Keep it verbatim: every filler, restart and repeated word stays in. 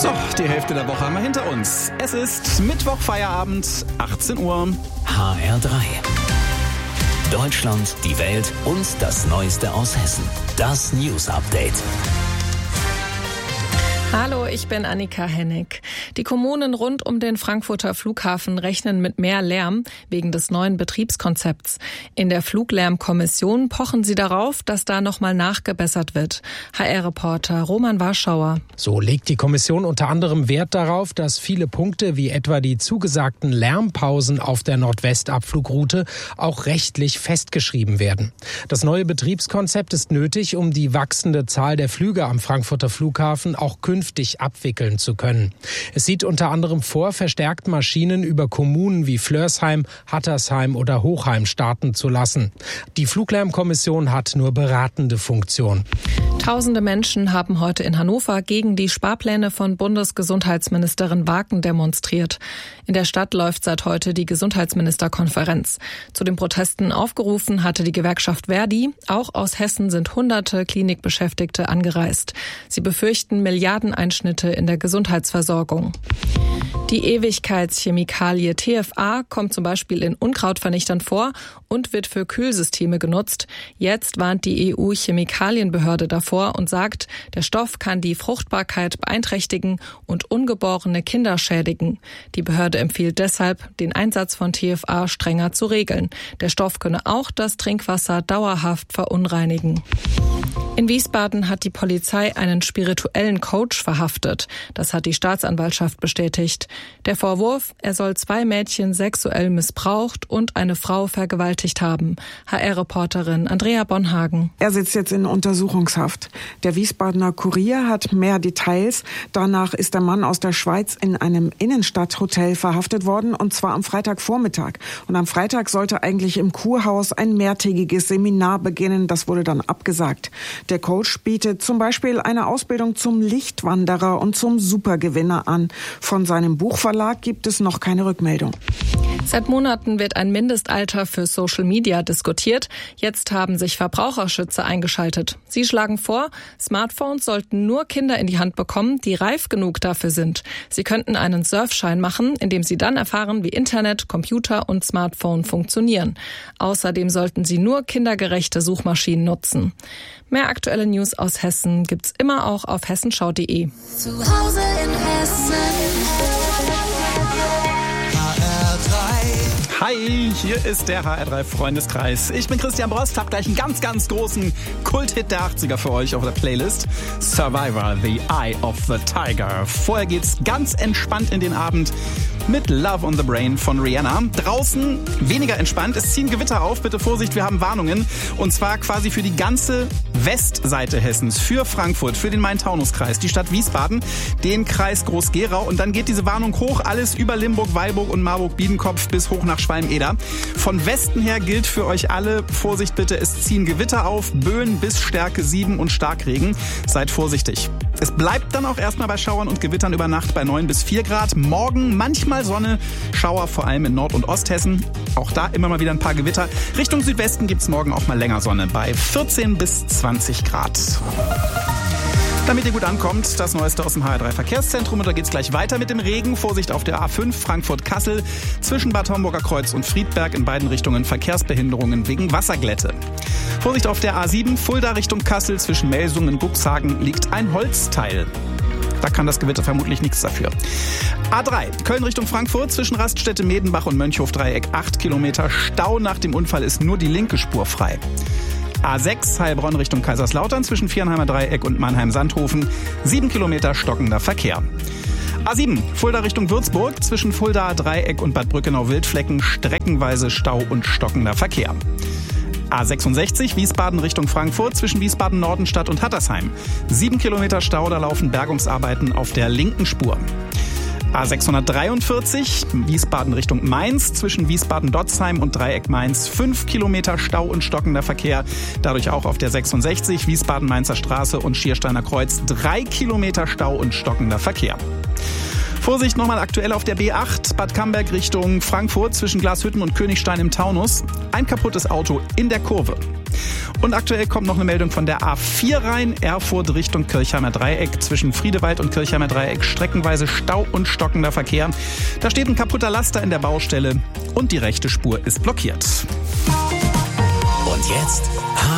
So, die Hälfte der Woche haben wir hinter uns. Es ist Mittwoch, Feierabend, achtzehn Uhr. H R drei. Deutschland, die Welt und das Neueste aus Hessen. Das News Update. Hallo, ich bin Annika Hennig. Die Kommunen rund um den Frankfurter Flughafen rechnen mit mehr Lärm wegen des neuen Betriebskonzepts. In der Fluglärmkommission pochen sie darauf, dass da nochmal nachgebessert wird. H R-Reporter Roman Warschauer. So legt die Kommission unter anderem Wert darauf, dass viele Punkte wie etwa die zugesagten Lärmpausen auf der Nordwestabflugroute auch rechtlich festgeschrieben werden. Das neue Betriebskonzept ist nötig, um die wachsende Zahl der Flüge am Frankfurter Flughafen auch künftig abwickeln zu können. Es sieht unter anderem vor, verstärkt Maschinen über Kommunen wie Flörsheim, Hattersheim oder Hochheim starten zu lassen. Die Fluglärmkommission hat nur beratende Funktion. Tausende Menschen haben heute in Hannover gegen die Sparpläne von Bundesgesundheitsministerin Waken demonstriert. In der Stadt läuft seit heute die Gesundheitsministerkonferenz. Zu den Protesten aufgerufen hatte die Gewerkschaft Verdi. Auch aus Hessen sind hunderte Klinikbeschäftigte angereist. Sie befürchten Milliardeneinschnitte in der Gesundheitsversorgung. Die Ewigkeitschemikalie T F A kommt zum Beispiel in Unkrautvernichtern vor und wird für Kühlsysteme genutzt. Jetzt warnt die E U-Chemikalienbehörde davor und sagt, der Stoff kann die Fruchtbarkeit beeinträchtigen und ungeborene Kinder schädigen. Die Behörde empfiehlt deshalb, den Einsatz von T F A strenger zu regeln. Der Stoff könne auch das Trinkwasser dauerhaft verunreinigen. In Wiesbaden hat die Polizei einen spirituellen Coach verhaftet. Das hat die Staatsanwaltschaft bestätigt. Der Vorwurf, er soll zwei Mädchen sexuell missbraucht und eine Frau vergewaltigt haben. H R-Reporterin Andrea Bonhagen. Er sitzt jetzt in Untersuchungshaft. Der Wiesbadener Kurier hat mehr Details. Danach ist der Mann aus der Schweiz in einem Innenstadthotel verhaftet worden, und zwar am Freitagvormittag. Und am Freitag sollte eigentlich im Kurhaus ein mehrtägiges Seminar beginnen. Das wurde dann abgesagt. Der Coach bietet zum Beispiel eine Ausbildung zum Lichtwanderer und zum Supergewinner an. Von seinem Buchverlag gibt es noch keine Rückmeldung. Seit Monaten wird ein Mindestalter für Social Media diskutiert. Jetzt haben sich Verbraucherschützer eingeschaltet. Sie schlagen vor, Smartphones sollten nur Kinder in die Hand bekommen, die reif genug dafür sind. Sie könnten einen Surfschein machen, indem sie dann erfahren, wie Internet, Computer und Smartphone funktionieren. Außerdem sollten sie nur kindergerechte Suchmaschinen nutzen. Mehr aktuelle News aus Hessen gibt's immer auch auf hessenschau punkt de. Zu Hause in Hessen. Hi, hier ist der H R drei Freundeskreis. Ich bin Christian Brost, hab gleich einen ganz, ganz großen Kulthit der achtziger für euch auf der Playlist. Survivor, The Eye of the Tiger. Vorher geht's ganz entspannt in den Abend mit Love on the Brain von Rihanna. Draußen weniger entspannt. Es ziehen Gewitter auf. Bitte Vorsicht, wir haben Warnungen. Und zwar quasi für die ganze Westseite Hessens. Für Frankfurt, für den Main-Taunus-Kreis, die Stadt Wiesbaden, den Kreis Groß-Gerau. Und dann geht diese Warnung hoch. Alles über Limburg, Weilburg und Marburg-Biedenkopf bis hoch nach Schwalm-Eder. Von Westen her gilt für euch alle, Vorsicht bitte, es ziehen Gewitter auf, Böen bis Stärke sieben und Starkregen. Seid vorsichtig. Es bleibt dann auch erstmal bei Schauern und Gewittern über Nacht bei neun bis vier Grad. Morgen manchmal Sonne, Schauer vor allem in Nord- und Osthessen. Auch da immer mal wieder ein paar Gewitter. Richtung Südwesten gibt's morgen auch mal länger Sonne bei vierzehn bis zwanzig Grad. Damit ihr gut ankommt, das Neueste aus dem H R drei Verkehrszentrum. Und da geht's gleich weiter mit dem Regen. Vorsicht auf der A fünf Frankfurt-Kassel zwischen Bad Homburger Kreuz und Friedberg, in beiden Richtungen Verkehrsbehinderungen wegen Wasserglätte. Vorsicht auf der A sieben Fulda Richtung Kassel zwischen Melsungen und Guxhagen liegt ein Holzteil. Da kann das Gewitter vermutlich nichts dafür. A drei Köln Richtung Frankfurt zwischen Raststätte Medenbach und Mönchhof-Dreieck acht Kilometer Stau. Nach dem Unfall ist nur die linke Spur frei. A sechs Heilbronn Richtung Kaiserslautern zwischen Viernheimer Dreieck und Mannheim-Sandhofen sieben Kilometer stockender Verkehr. A sieben Fulda Richtung Würzburg zwischen Fulda Dreieck und Bad Brückenau-Wildflecken streckenweise Stau und stockender Verkehr. A sechsundsechzig Wiesbaden Richtung Frankfurt zwischen Wiesbaden-Nordenstadt und Hattersheim sieben Kilometer Stau, da laufen Bergungsarbeiten auf der linken Spur. A sechshundertdreiundvierzig Wiesbaden Richtung Mainz zwischen Wiesbaden-Dotzheim und Dreieck Mainz fünf Kilometer Stau und stockender Verkehr. Dadurch auch auf der sechsundsechzig Wiesbaden-Mainzer Straße und Schiersteiner Kreuz drei Kilometer Stau und stockender Verkehr. Vorsicht nochmal aktuell auf der B acht Bad Camberg Richtung Frankfurt zwischen Glashütten und Königstein im Taunus. Ein kaputtes Auto in der Kurve. Und aktuell kommt noch eine Meldung von der A vier rein. Erfurt Richtung Kirchheimer Dreieck. Zwischen Friedewald und Kirchheimer Dreieck streckenweise Stau und stockender Verkehr. Da steht ein kaputter Laster in der Baustelle und die rechte Spur ist blockiert. Und jetzt